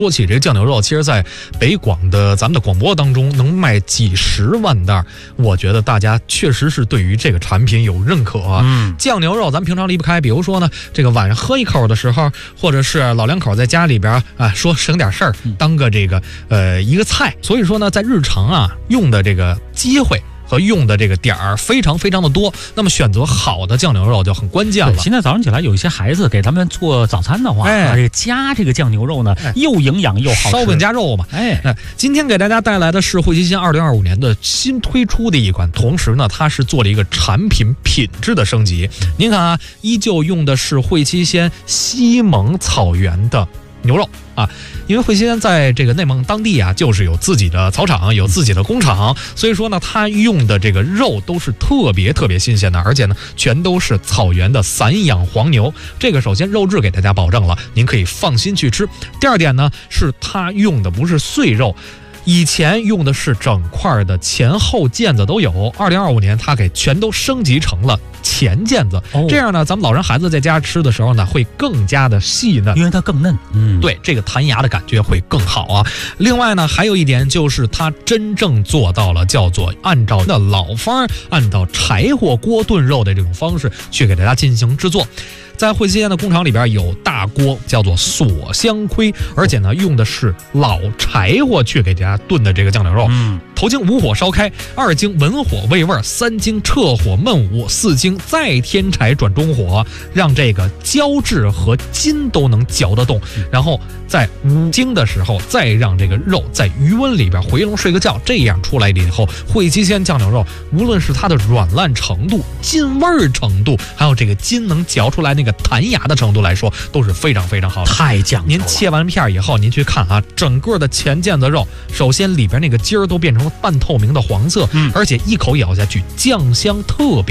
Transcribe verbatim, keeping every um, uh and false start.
说起这个酱牛肉，其实在北广的咱们的广播当中能卖几十万袋，我觉得大家确实是对于这个产品有认可啊。嗯，酱牛肉咱平常离不开，比如说呢，这个晚上喝一口的时候，或者是老两口在家里边啊，说省点事儿，当个这个呃一个菜。所以说呢，在日常啊用的这个机会和用的这个点儿非常非常的多，那么选择好的酱牛肉就很关键了。 现在早上起来有一些孩子给他们做早餐的话，哎，这个加这个酱牛肉呢，哎、又营养又好吃， 烧饼加肉嘛。哎哎，今天给大家带来的是惠七鲜二零二五年的新推出的一款，同时呢，它是做了一个产品品质的升级。您看啊，依旧用的是惠七鲜西蒙草原的牛肉啊，因为惠七鲜在这个内蒙当地啊，就是有自己的草场，有自己的工厂，所以说呢，它用的这个肉都是特别特别新鲜的，而且呢，全都是草原的散养黄牛。这个首先肉质给大家保证了，您可以放心去吃。第二点呢，是它用的不是碎肉。以前用的是整块的前后腱子都有，二零二五年它给全都升级成了前腱子，哦、这样呢，咱们老人孩子在家吃的时候呢，会更加的细嫩， 因为它更嫩，嗯， 对，这个弹牙的感觉会更好啊。另外呢，还有一点就是它真正做到了叫做按照的老方，按照柴火锅炖肉的这种方式去给大家进行制作。在惠七鲜的工厂里边有大锅，叫做锁香盔，而且呢用的是老柴火去给大家炖的这个酱牛肉。嗯，头经无火烧开，二经文火煨味，三经撤火焖捂，四经再添柴转中火，让这个胶质和筋都能嚼得动。然后在五经的时候，再让这个肉在余温里边回笼睡个觉，这样出来了以后，惠七鲜酱牛肉无论是它的软烂程度、筋味儿程度，还有这个筋能嚼出来那个弹牙的程度来说，都是非常非常好的， 太讲究了。 您切完片以后，您去看啊，整个的前腱子肉，首先里边那个筋儿都变成了半透明的黄色，嗯，而且一口咬下去，酱香特别。